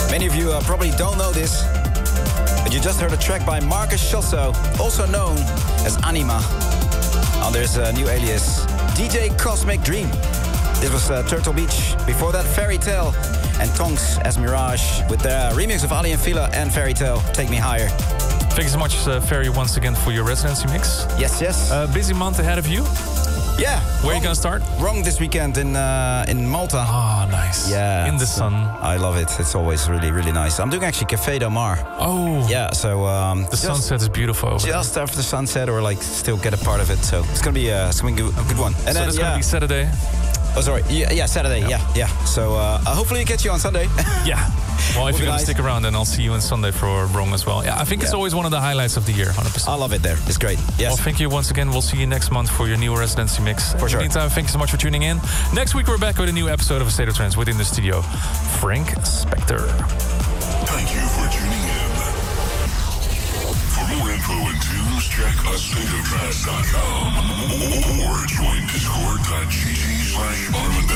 Many of you probably don't know this, but you just heard a track by Marcus Schosso, also known as Anima, under his new alias, DJ Cosmic Dream. This was Turtle Beach. Before that, Fairy Tale and Tonks as Mirage with the remix of Ali and Fila and Fairy Tale, Take Me Higher. Thank you so much, Ferry, once again for your residency mix. Yes, yes. Busy month ahead of you. Yeah. Where are you going to start? Wrong this weekend in Malta. Oh, nice. Yeah. In the sun. I love it. It's always really, really nice. I'm doing actually Café Del Mar. Oh. Yeah, so... the sunset is beautiful over just after the sunset, or like still get a part of it. So it's going to be a good one. And so then, it's going to be Saturday? Oh, sorry. Yeah, Saturday. Yeah. So hopefully I catch you on Sunday. Yeah. Well, if you're going to nice. stick around, then I'll see you on Sunday for Wrong as well. Yeah, I think it's always one of the highlights of the year, 100%. I love it there. It's great. Yes. Well, thank you once again. We'll see you next month for your new residency mix. For sure. In the meantime, thank you so much for tuning in. Next week, we're back with a new episode of A State of Trance within the studio. Frank Spector. Thank you for tuning in. For more info and tunes, check astateoftrance.com or join discord.gg/Armin